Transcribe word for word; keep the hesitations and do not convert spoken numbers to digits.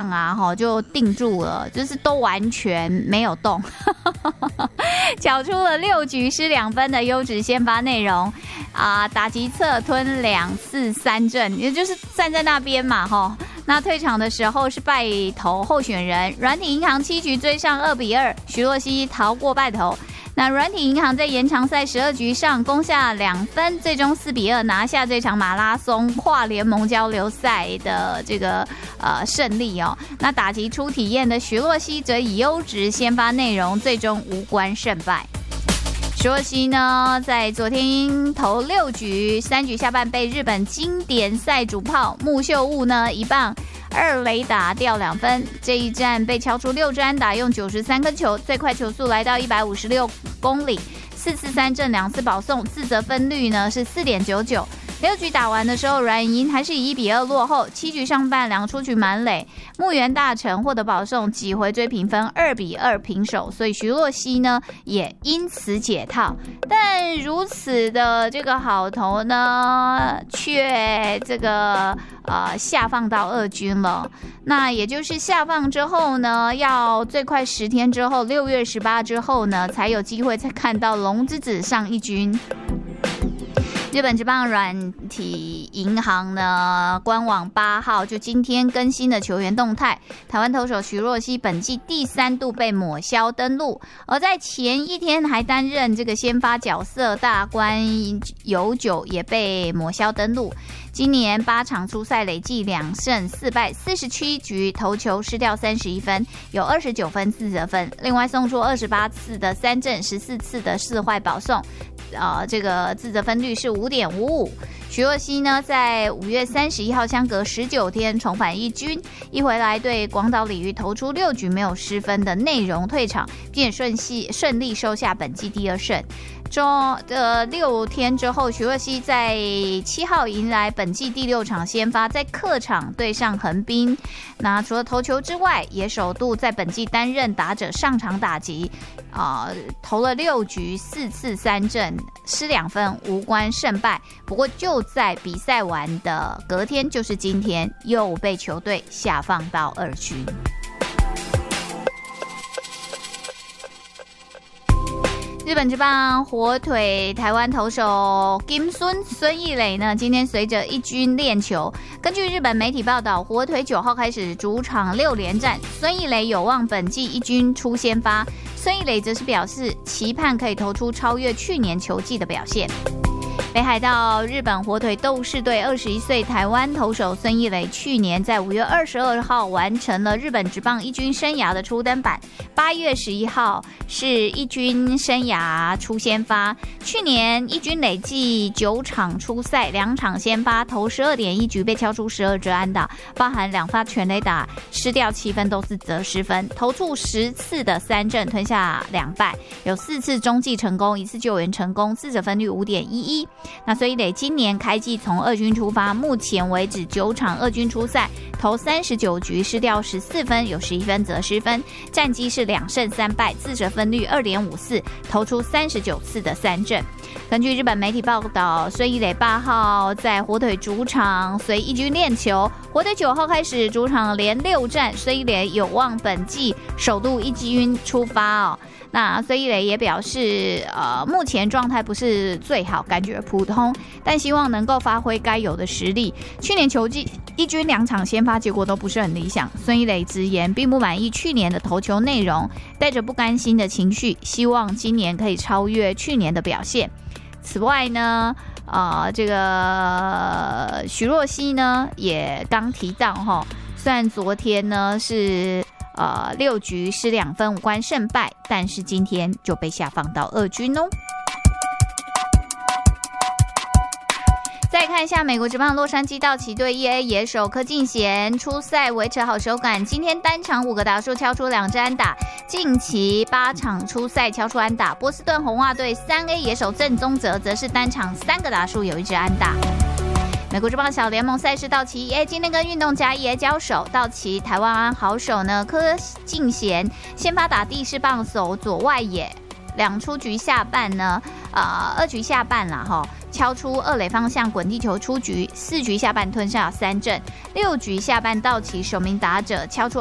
啊，哈，就定住了，就是都完全没有动，缴出了六局失两分的优质先发内容啊，打击侧吞两次三振，也就是站在那边嘛，哈。那退场的时候是败投候选人，软体银行七局追上二比二，徐若曦逃过败投。那软体银行在延长赛十二局上攻下两分，最终四比二拿下这场马拉松跨联盟交流赛的这个呃胜利哦。那打击初体验的徐若曦则以优质先发内容，最终无关胜败。徐若曦呢，在昨天投六局，三局下半被日本经典赛主炮木秀悟呢一棒二垒打掉两分，这一战被敲出六支安打，用九十三颗球，最快球速来到一百五十六公里，四次三振，两次保送，自责分率呢是 四点九九。六局打完的时候，软银还是以一比二落后。七局上半两出局满垒，木原大成获得保送，几回追平分二比二平手，所以徐若曦呢也因此解套。但如此的这个好投呢，却这个呃下放到二军了。那也就是下放之后呢，要最快十天之后，六月十八之后呢，才有机会再看到龙之子上一军。日本职棒软体银行呢官网八号就今天更新的球员动态，台湾投手徐若曦本季第三度被抹消登录，而在前一天还担任这个先发角色大关有久也被抹消登录。今年八场出赛累计两胜四败，四十七局投球失掉三十一分，有二十九分自责分，另外送出二十八次的三振，十四次的四坏保送。呃，这个自责分率是 五点五五。徐若曦呢，在五月三十一号相隔十九天重返一军，一回来对广岛鲤鱼投出六局没有失分的内容退场，并且顺系顺利收下本季第二胜。中呃六天之后，徐若曦在七号迎来本季第六场先发，在客场对上横滨。那除了投球之外，也首度在本季担任打者上场打击，啊、呃，投了六局四次三振，失两分，无关胜败。不过就在比赛完的隔天，就是今天，又被球队下放到二军。日本职棒火腿台湾投手金孙孙艺磊呢，今天随着一军练球。根据日本媒体报道，火腿九号开始主场六连战，孙艺磊有望本季一军出先发。孙艺磊则是表示期盼可以投出超越去年球季的表现。北海道日本火腿斗士队二十一岁台湾投手孙艺磊，去年在五月二十二号完成了日本职棒一军生涯的初登板，八月十一号是一军生涯初先发。去年一军累计九场出赛，两场先发，投十二点一局，被敲出十二支安打，包含两发全垒打，失掉七分，都是责失分，投出十次的三振，吞下两败，有四次中继成功，一次救援成功，自责分率 五点一一。那孙艺磊今年开季从二军出发，目前为止九场二军出赛，投三十九局，失掉十四分，有十一分责失分，战绩是两胜三败，自责分率 二点五四，投出三十九次的三振。根据日本媒体报道，孙艺磊八号在火腿主场随一军练球，火腿九号开始主场连六战，孙艺磊有望本季首度一军出发哦。那孙艺磊也表示，呃，目前状态不是最好，感觉普通，但希望能够发挥该有的实力。去年球季一军两场先发结果都不是很理想，孙艺磊直言并不满意去年的投球内容，带着不甘心的情绪，希望今年可以超越去年的表现。此外呢，呃，这个徐若曦呢也刚提到哈，虽然昨天呢是呃六局失两分，无关胜败，但是今天就被下放到二军哦。再看一下美国职棒洛杉矶道奇队 E A 野手柯敬贤出赛维持好手感，今天单场五个打数敲出两支安打，近期八场出赛敲出安打。波士顿红袜队三 A 野手郑宗哲则是单场三个打数有一支安打。美国职棒小联盟赛事，道奇 E A 今天跟运动家 E A 交手，道奇台湾好手呢柯敬贤先发打地势棒手左外野，两出局下半呢，呃，二局下半啦哈，敲出二垒方向滚地球出局，四局下半吞下三振，六局下半道奇首名打者敲出